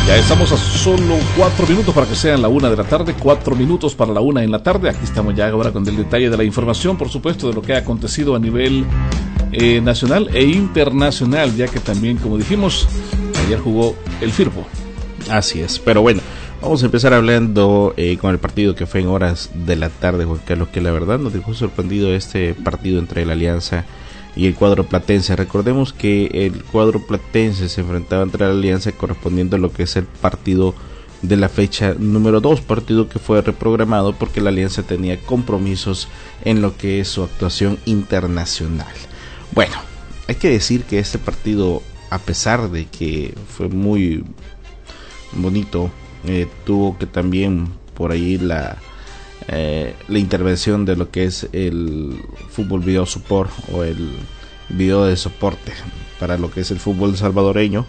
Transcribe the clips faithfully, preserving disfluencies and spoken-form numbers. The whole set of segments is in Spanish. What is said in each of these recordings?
Ya estamos a solo cuatro minutos para que sean la una de la tarde, cuatro minutos para la una en la tarde. Aquí estamos ya ahora con el detalle de la información, por supuesto, de lo que ha acontecido a nivel eh, nacional e internacional, ya que también, como dijimos, ayer jugó el Firpo. Así es, pero bueno, vamos a empezar hablando eh, con el partido que fue en horas de la tarde, Juan Carlos, que la verdad nos dejó sorprendido este partido entre la Alianza y el cuadro platense. Recordemos que el cuadro platense se enfrentaba entre la Alianza correspondiendo a lo que es el partido de la fecha número dos, partido que fue reprogramado porque la Alianza tenía compromisos en lo que es su actuación internacional. Bueno, hay que decir que este partido, a pesar de que fue muy bonito, eh, tuvo que también por ahí la Eh, la intervención de lo que es el fútbol video support o el video de soporte para lo que es el fútbol salvadoreño,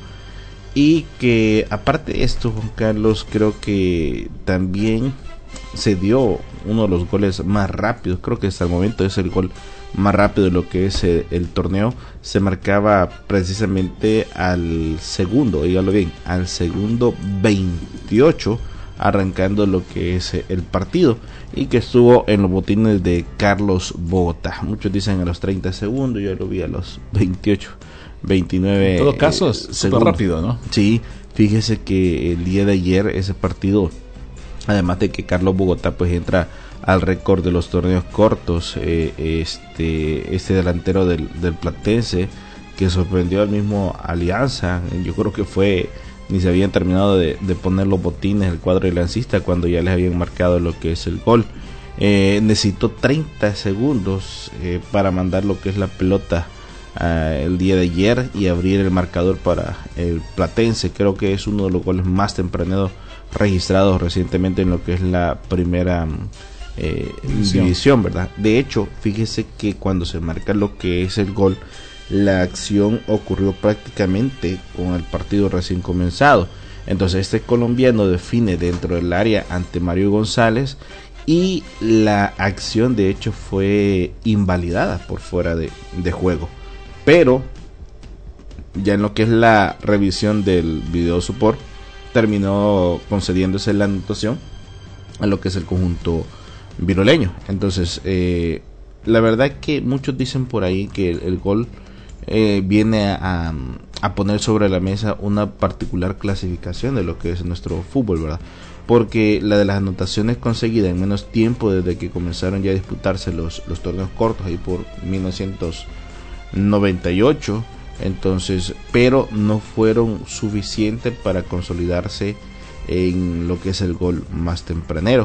y que aparte de esto, Juan Carlos, creo que también se dio uno de los goles más rápidos. Creo que hasta el momento es el gol más rápido de lo que es el, el torneo. Se marcaba precisamente al segundo, dígalo bien, al segundo veintiocho, arrancando lo que es el partido, y que estuvo en los botines de Carlos Bogotá. Muchos dicen a los treinta segundos, yo lo vi a los veintiocho, veintinueve. En todo caso, es súper rápido, ¿no? Sí, fíjese que el día de ayer ese partido, además de que Carlos Bogotá pues entra al récord de los torneos cortos, eh, este este delantero del, del Platense, que sorprendió al mismo Alianza. Yo creo que fue, ni se habían terminado de, de poner los botines el cuadro aliancista cuando ya les habían marcado lo que es el gol. Eh, necesitó treinta segundos eh, para mandar lo que es la pelota uh, el día de ayer y abrir el marcador para el Platense. Creo que es uno de los goles más tempraneros registrados recientemente en lo que es la primera eh, división. división, ¿verdad? De hecho, fíjese que cuando se marca lo que es el gol, la acción ocurrió prácticamente con el partido recién comenzado. Entonces este colombiano define dentro del área ante Mario González, y la acción de hecho fue invalidada por fuera de, de juego. Pero ya en lo que es la revisión del video support, terminó concediéndose la anotación a lo que es el conjunto viroleño. Entonces eh, la verdad que muchos dicen por ahí que el, el gol Eh, viene a, a poner sobre la mesa una particular clasificación de lo que es nuestro fútbol, ¿verdad? Porque la de las anotaciones conseguidas en menos tiempo desde que comenzaron ya a disputarse los, los torneos cortos ahí por mil novecientos noventa y ocho, entonces, pero no fueron suficientes para consolidarse en lo que es el gol más tempranero,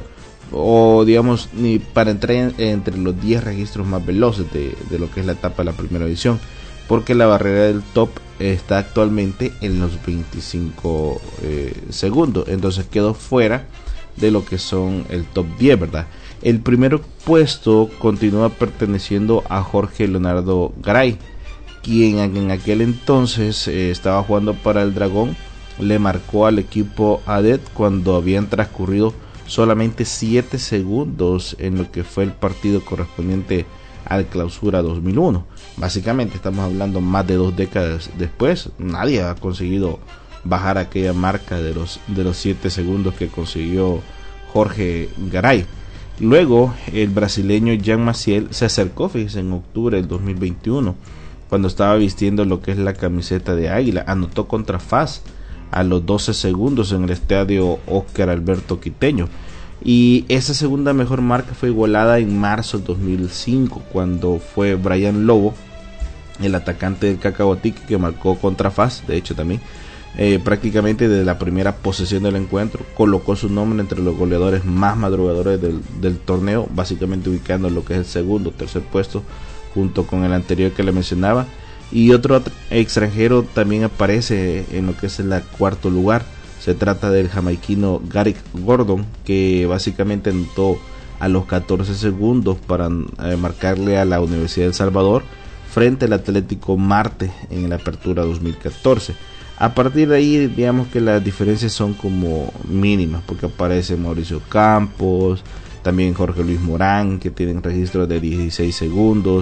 o digamos ni para entrar en, entre los diez registros más veloces de, de lo que es la etapa de la primera división, porque la barrera del top está actualmente en los veinticinco eh, segundos, entonces quedó fuera de lo que son el top diez, ¿verdad? El primer puesto continúa perteneciendo a Jorge Leonardo Garay, quien en aquel entonces eh, estaba jugando para el Dragón. Le marcó al equipo A D E T cuando habían transcurrido solamente siete segundos en lo que fue el partido correspondiente al Clausura dos mil uno. Básicamente estamos hablando más de dos décadas después, nadie ha conseguido bajar aquella marca de los de los siete segundos que consiguió Jorge Garay. Luego el brasileño Jean Maciel se acercó, fíjense, en octubre del dos mil veintiuno, cuando estaba vistiendo lo que es la camiseta de Águila, anotó contra F A S a los doce segundos en el estadio Óscar Alberto Quiteño. Y esa segunda mejor marca fue igualada en marzo del dos mil cinco, cuando fue Brian Lobo, el atacante del Cacahuatique, que marcó contra F A S. De hecho también eh, prácticamente desde la primera posesión del encuentro colocó su nombre entre los goleadores más madrugadores del, del torneo, básicamente ubicando lo que es el segundo o tercer puesto junto con el anterior que le mencionaba. Y otro extranjero también aparece en lo que es el cuarto lugar. Se trata del jamaiquino Garrick Gordon, que básicamente anotó a los catorce segundos para eh, marcarle a la Universidad de El Salvador frente al Atlético Marte en la apertura dos mil catorce. A partir de ahí, digamos que las diferencias son como mínimas, porque aparece Mauricio Campos, también Jorge Luis Morán, que tienen registros de dieciséis segundos,